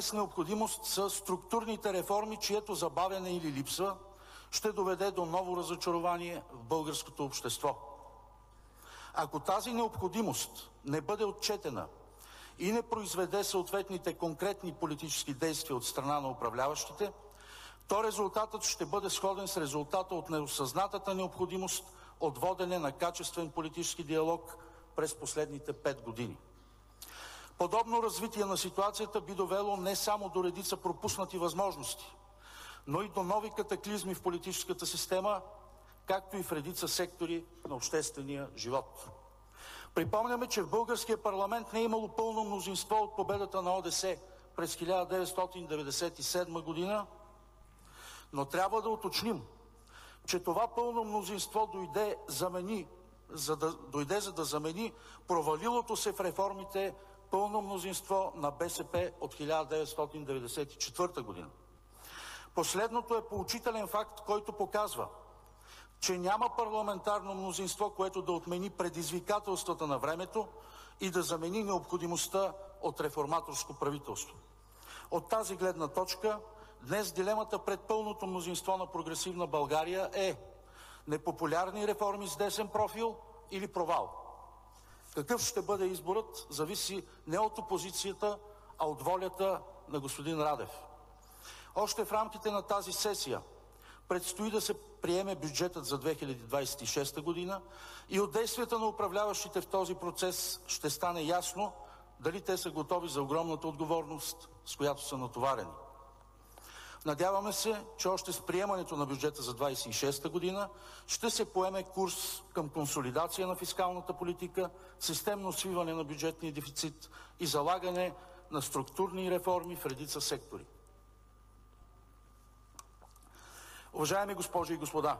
С необходимост са структурните реформи, чието забавяне или липса ще доведе до ново разочарование в българското общество. Ако тази необходимост не бъде отчетена и не произведе съответните конкретни политически действия от страна на управляващите, то резултатът ще бъде сходен с резултата от неосъзнатата необходимост от водене на качествен политически диалог през последните 5 години. Подобно развитие на ситуацията би довело не само до редица пропуснати възможности, но и до нови катаклизми в политическата система, както и в редица сектори на обществения живот. Припомняме, че в българския парламент не е имало пълно мнозинство от победата на ОДС през 1997 година, но трябва да уточним, че това пълно мнозинство дойде за да замени провалилото се в реформите пълно мнозинство на БСП от 1994 година. Последното е поучителен факт, който показва, че няма парламентарно мнозинство, което да отмени предизвикателствата на времето и да замени необходимостта от реформаторско правителство. От тази гледна точка днес дилемата пред пълното мнозинство на прогресивна България е непопулярни реформи с десен профил или провал. Какъв ще бъде изборът, зависи не от опозицията, а от волята на господин Радев. Още в рамките на тази сесия предстои да се приеме бюджетът за 2026 година и от действията на управляващите в този процес ще стане ясно дали те са готови за огромната отговорност, с която са натоварени. Надяваме се, че още с приемането на бюджета за 2026 година ще се поеме курс към консолидация на фискалната политика, системно свиване на бюджетния дефицит и залагане на структурни реформи в редица сектори. Уважаеми госпожи и господа,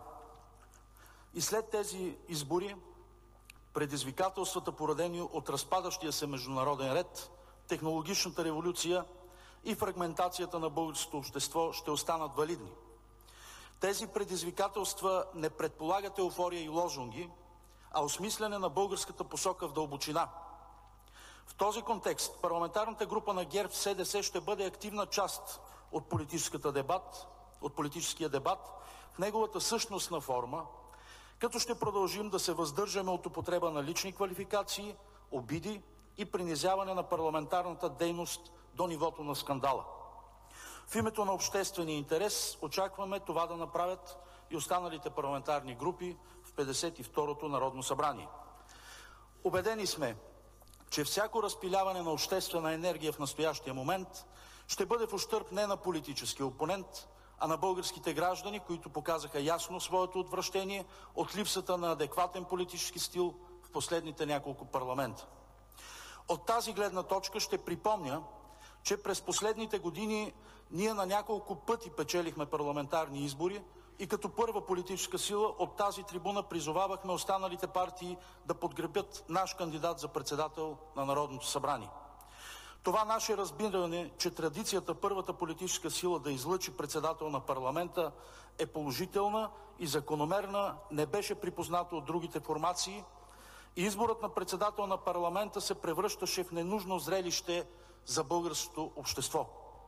и след тези избори предизвикателствата, породени от разпадащия се международен ред, технологичната революция и фрагментацията на българското общество ще останат валидни. Тези предизвикателства не предполагат еуфория и лозунги, а осмисляне на българската посока в дълбочина. В този контекст парламентарната група на ГЕРБ-СДС ще бъде активна част от политическия дебат в неговата същностна форма, като ще продължим да се въздържаме от употреба на лични квалификации, обиди и принизяване на парламентарната дейност до нивото на скандала. В името на обществения интерес очакваме това да направят и останалите парламентарни групи в 52-то Народно събрание. Убедени сме, че всяко разпиляване на обществена енергия в настоящия момент ще бъде в ущърб не на политическия опонент, а на българските граждани, които показаха ясно своето отвращение от липсата на адекватен политически стил в последните няколко парламента. От тази гледна точка ще припомня, че през последните години ние на няколко пъти печелихме парламентарни избори и като първа политическа сила от тази трибуна призовавахме останалите партии да подкрепят наш кандидат за председател на Народното събрание. Това наше разбиране, че традицията първата политическа сила да излъчи председател на парламента е положителна и закономерна, не беше припознато от другите формации и изборът на председател на парламента се превръщаше в ненужно зрелище за българското общество.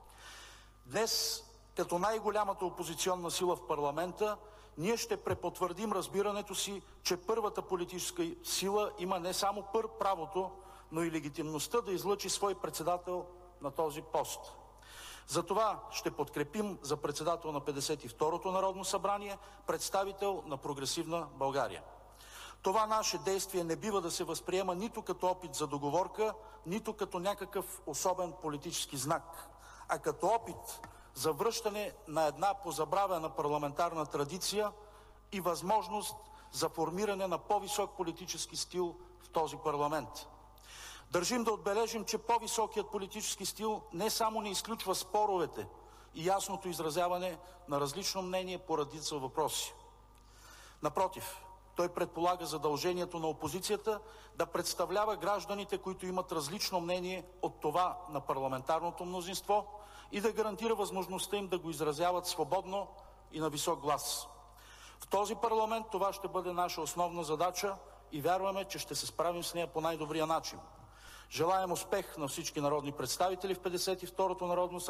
Днес, като най-голямата опозиционна сила в парламента, ние ще препотвърдим разбирането си, че първата политическа сила има не само правото, но и легитимността да излъчи свой председател на този пост. Затова ще подкрепим за председател на 52-то Народно събрание представител на прогресивна България. Това наше действие не бива да се възприема нито като опит за договорка, нито като някакъв особен политически знак, а като опит за връщане на една позабравена парламентарна традиция и възможност за формиране на по-висок политически стил в този парламент. Държим да отбележим, че по-високият политически стил не само не изключва споровете и ясното изразяване на различно мнение по редица въпроси. Напротив, той предполага задължението на опозицията да представлява гражданите, които имат различно мнение от това на парламентарното мнозинство и да гарантира възможността им да го изразяват свободно и на висок глас. В този парламент това ще бъде наша основна задача и вярваме, че ще се справим с нея по най-добрия начин. Желаем успех на всички народни представители в 52-то Народно събрание.